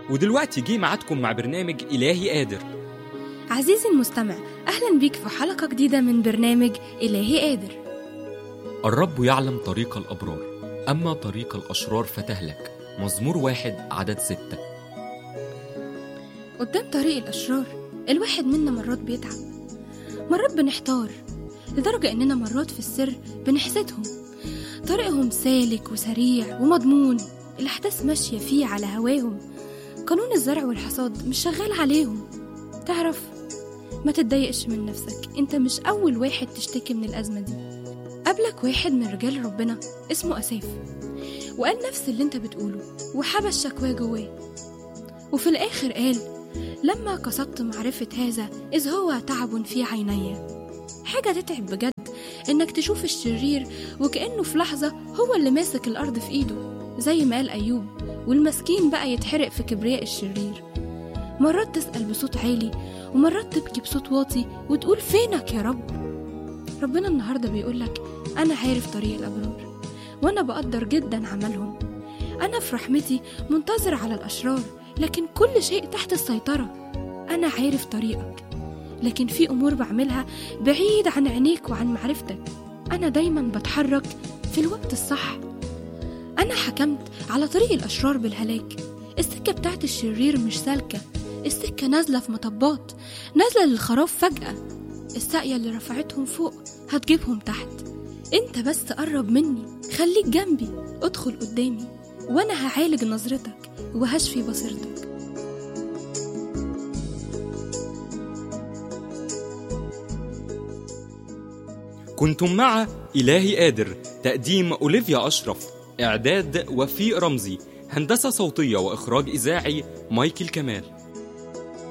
ودلوقتي جه ميعادكم مع برنامج إلهي قادر. عزيزي المستمع، أهلا بيك في حلقة جديدة من برنامج إلهي قادر. الرب يعلم طريق الأبرار، أما طريق الأشرار فتهلك. مزمور 1:6. قدام طريق الأشرار الواحد منا مرات بيتعب، مرات بنحتار لدرجة إننا مرات في السر بنحسدهم. طريقهم سالك وسريع ومضمون، الأحداث ماشية فيه على هواهم، قانون الزرع والحصاد مش شغال عليهم. تعرف، ما تتضايقش من نفسك، انت مش أول واحد تشتكي من الأزمة دي. قابلك واحد من رجال ربنا اسمه أساف، وقال نفس اللي انت بتقوله وحبس شكواه جواه، وفي الآخر قال: لما قصدت معرفة هذا إذ هو تعب في عيني. حاجة تتعب بجد إنك تشوف الشرير وكأنه في لحظة هو اللي ماسك الأرض في إيده، زي ما قال أيوب، والمسكين بقى يتحرق في كبرياء الشرير. مرات تسأل بصوت عالي، ومرات تبكي بصوت واطي وتقول: فينك يا رب؟ ربنا النهاردة بيقولك: أنا عارف طريق الأبرار، وأنا بقدر جدا عملهم. أنا في رحمتي منتظر على الأشرار، لكن كل شيء تحت السيطرة. أنا عارف طريقك، لكن في أمور بعملها بعيد عن عينيك وعن معرفتك. أنا دايما بتحرك في الوقت الصح. أنا حكمت على طريق الأشرار بالهلاك. السكة بتاعت الشرير مش سالكة، السكة نازلة في مطبات، نازلة للخراب فجأة. الساقية اللي رفعتهم فوق هتجيبهم تحت. انت بس قرب مني، خليك جنبي، ادخل قدامي، وانا هعالج نظرتك وهشفي بصيرتك. كنتم مع إلهي قادر، تقديم أوليفيا أشرف، إعداد وفيق رمزي، هندسة صوتية وإخراج إذاعي مايكل كمال.